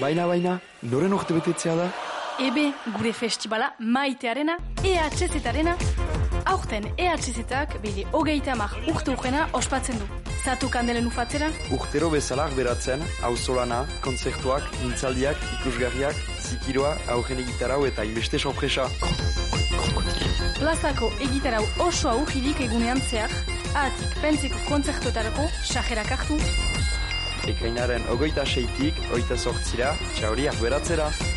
Baina, noren urte betetzea da? Ebe, gure festivala maitearena, EHZ-arena. Aurten EHZ-ak bere 30 urte urrena ospatzen du. Zatu kandelen ufatzera? Urtero bezalak beratzen, auzolana, kontzertuak, mintzaldiak, ikusgarriak, zikiroa, aurren egitarau eta inbeste sorpresa. Plazako egitarau oso aurririk egunean zehar, ahatik pentseko kontzertuetarako sajerak hartu. Ekainaren 26-tik 28-ra, txauriak beratzera.